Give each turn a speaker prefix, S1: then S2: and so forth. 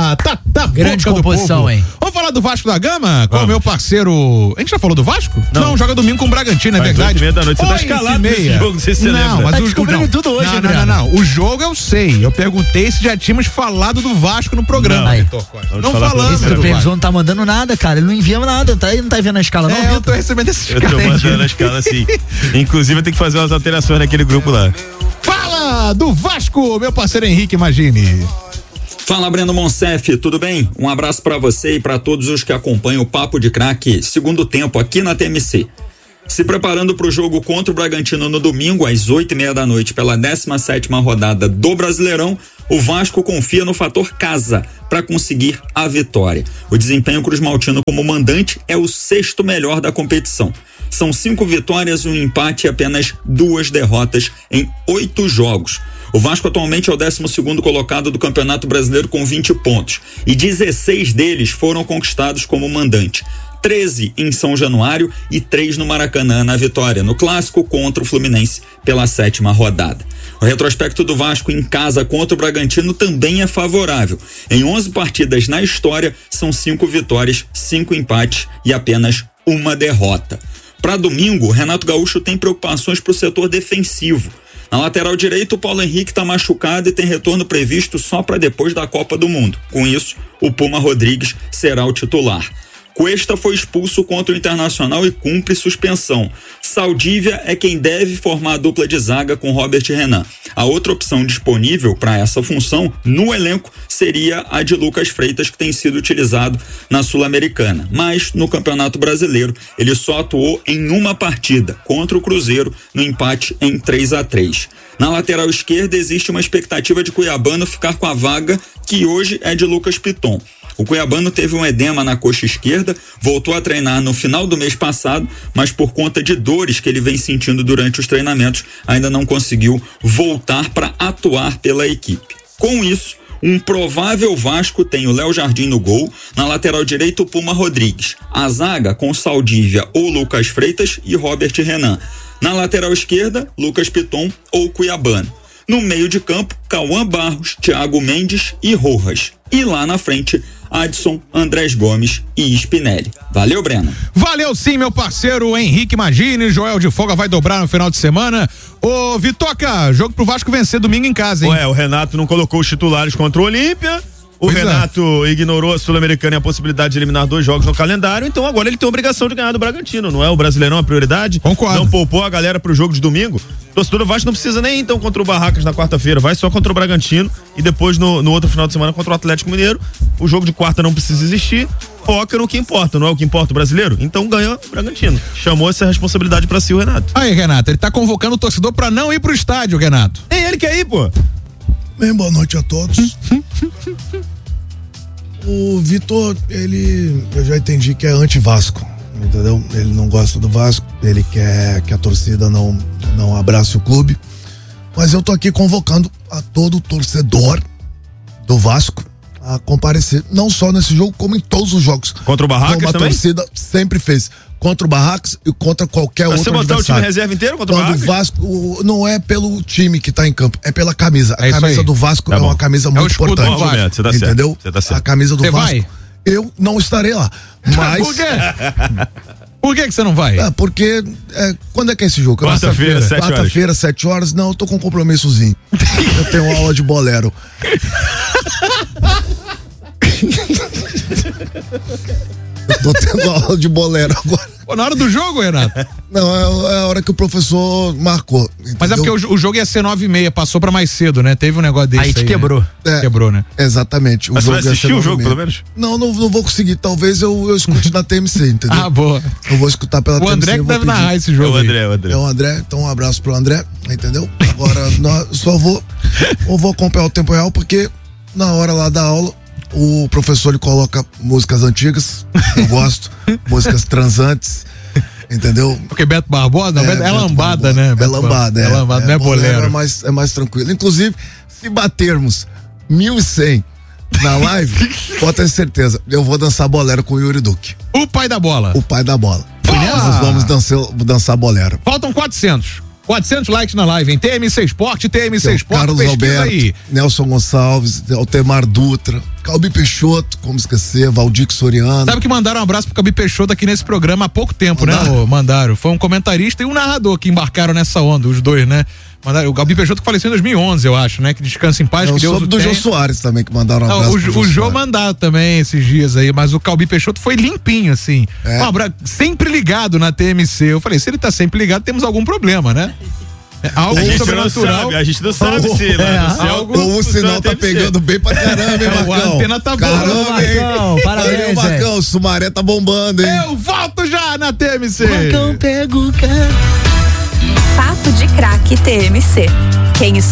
S1: Grande composição, hein?
S2: Vamos falar do Vasco da Gama com o meu parceiro. A gente já falou do Vasco? Não, joga domingo com o Bragantino, é verdade.
S3: 8h30 da noite. Você tá escalado nesse jogo, não sei se você lembra.
S2: Mas
S1: tá descobrindo tudo hoje,
S2: não. O jogo eu sei. Eu perguntei se já tínhamos falado do Vasco no programa. Não falamos.
S1: Esse previsão não tá mandando nada, cara. Ele não envia nada. Ele não tá vendo a escala, não.
S2: Eu tô recebendo essa escala.
S3: Eu tô mandando a escala, sim. Inclusive, eu tenho que fazer umas alterações naquele grupo lá.
S2: Fala do Vasco, meu parceiro Henrique Magini.
S4: Fala, Breno Monsef, tudo bem? Um abraço pra você e pra todos os que acompanham o Papo de Craque segundo tempo aqui na TMC. Se preparando pro jogo contra o Bragantino no domingo às 8h30 da noite pela 17ª rodada do Brasileirão, o Vasco confia no fator casa para conseguir a vitória. O desempenho cruzmaltino como mandante é o 6º melhor da competição. São 5 vitórias, um empate e apenas 2 derrotas em 8 jogos. O Vasco atualmente é o 12º colocado do Campeonato Brasileiro com 20 pontos e 16 deles foram conquistados como mandante. 13 em São Januário e 3 no Maracanã na vitória no clássico contra o Fluminense pela 7ª rodada. O retrospecto do Vasco em casa contra o Bragantino também é favorável. Em 11 partidas na história, são 5 vitórias, 5 empates e apenas 1 derrota. Para domingo, Renato Gaúcho tem preocupações para o setor defensivo. Na lateral direita, o Paulo Henrique está machucado e tem retorno previsto só para depois da Copa do Mundo. Com isso, o Puma Rodrigues será o titular. Cuesta foi expulso contra o Internacional e cumpre suspensão. Saldívia é quem deve formar a dupla de zaga com Robert Renan. A outra opção disponível para essa função no elenco seria a de Lucas Freitas, que tem sido utilizado na Sul-Americana. Mas no Campeonato Brasileiro ele só atuou em uma partida, contra o Cruzeiro, no empate em 3-3. Na lateral esquerda existe uma expectativa de Cuiabano ficar com a vaga que hoje é de Lucas Piton. O cuiabano teve um edema na coxa esquerda, voltou a treinar no final do mês passado, mas por conta de dores que ele vem sentindo durante os treinamentos, ainda não conseguiu voltar para atuar pela equipe. Com isso, um provável Vasco tem o Léo Jardim no gol, na lateral direita o Puma Rodrigues, a zaga com Saldívia ou Lucas Freitas e Robert Renan. Na lateral esquerda, Lucas Piton ou Cuiabano. No meio de campo, Cauã Barros, Thiago Mendes e Rojas. E lá na frente, Adson, Andrés Gomes e Spinelli. Valeu, Breno.
S2: Valeu sim, meu parceiro Henrique Magini. Joel de Folga vai dobrar no final de semana. Ô, Vitoca, jogo pro Vasco vencer domingo em casa, hein?
S3: Ué, o Renato não colocou os titulares contra o Olímpia. O Renato ignorou a Sul-Americana e a possibilidade de eliminar 2 jogos no calendário, então agora ele tem a obrigação de ganhar do Bragantino, não é? O Brasileirão a prioridade.
S2: Concordo.
S3: Não poupou a galera pro jogo de domingo. O torcedor do Vasco não precisa nem então contra o Barracas na quarta-feira, vai só contra o Bragantino e depois no outro final de semana contra o Atlético Mineiro. O jogo de quarta não precisa existir, foca no que importa, não é o que importa o brasileiro? Então ganha o Bragantino. Chamou essa responsabilidade pra si o Renato.
S2: Aí, Renato, ele tá convocando o torcedor pra não ir pro estádio, Renato.
S3: Nem ele quer ir, pô.
S5: Bem, boa noite a todos. O Vitor, eu já entendi que é anti-Vasco, entendeu? Ele não gosta do Vasco, ele quer que a torcida não abrace o clube, mas eu tô aqui convocando a todo torcedor do Vasco a comparecer, não só nesse jogo, como em todos os jogos.
S3: Contra o Barracas
S5: como
S3: também?
S5: A torcida sempre fez. Contra o Barracas e contra qualquer outro adversário.
S3: Você botar o time reserva inteiro contra o Barracas?
S5: O Vasco não é pelo time que tá em campo, é pela camisa. A camisa
S2: aí.
S5: do Vasco é uma camisa muito importante.
S3: Você tá certo.
S5: Entendeu?
S3: Você tá certo.
S5: A camisa do
S2: Você
S5: Vasco.
S2: vai?
S5: Eu não estarei lá. Mas.
S2: Por quê? Por que você não vai?
S5: Porque quando é que é esse jogo?
S3: Quarta-feira, 7 horas.
S5: Quarta-feira, 7 horas. Não, eu tô com um compromissozinho. Eu tenho aula de bolero. Eu tô tendo aula de bolero agora.
S2: Pô, na hora do jogo, Renato?
S5: Não, é a hora que o professor marcou. Entendeu?
S2: Mas é porque o jogo ia ser 9h30, passou pra mais cedo, né? Teve um negócio desse aí.
S1: Aí te quebrou.
S2: Né? Quebrou, né?
S5: Exatamente.
S3: Mas você vai assistir o jogo, pelo menos?
S5: Não vou conseguir. Talvez eu escute na TMC, entendeu?
S2: Ah, boa.
S5: Eu vou escutar pela
S2: TMC. O André que deve narrar esse jogo.
S3: É o André.
S5: É o André, então um abraço pro André, entendeu? Agora, só vou acompanhar o tempo real, porque na hora lá da aula, o professor ele coloca músicas antigas, eu gosto, músicas transantes, entendeu?
S2: Porque Beto Barbosa, é lambada, né?
S5: É lambada,
S2: é lambada, não é bolero.
S5: É mais tranquilo. Inclusive, se batermos 1.100 na live, pode ter certeza, eu vou dançar bolero com o Yuri Duque.
S2: O pai da bola.
S5: O pai da bola. Nós vamos dançar bolero.
S2: Faltam 400 likes na live, hein? TMC Esporte, TMC Esporte,
S5: Carlos Alberto,
S2: aí.
S5: Nelson Gonçalves, Altemar Dutra. Calbi Peixoto, como esquecer, Valdir Soriano.
S2: Sabe que mandaram um abraço pro Calbi Peixoto aqui nesse programa há pouco tempo,
S5: Mandaram?
S2: né? Mandaram. Foi um comentarista e um narrador que embarcaram nessa onda, os dois, né? Mandaram, o Calbi Peixoto que faleceu em 2011, eu acho, né? Que descansa em paz, que Deus o
S5: soube do
S2: tenha.
S5: Jô Soares também, que mandaram um
S2: Não,
S5: abraço
S2: o
S5: pro
S2: Jô
S5: Soares.
S2: mandaram também esses dias aí, mas o Calbi Peixoto foi limpinho, assim.
S5: É.
S2: Sempre ligado na TMC. Eu falei, se ele tá sempre ligado, temos algum problema, né? É algo
S3: A gente
S2: sobrenatural.
S3: não sabe, a gente não sabe se lá no céu
S2: algo-
S5: Ou o sinal tá pegando bem pra caramba, hein,
S2: É,
S5: Marcão?
S2: a antena tá boa.
S5: Caramba, hein?
S1: Marcão, parabéns,
S5: Valeu, Marcão, o Sumaré tá bombando, hein?
S2: Eu volto já na TMC.
S1: Marcão pega o cara.
S6: Papo de Craque TMC. Quem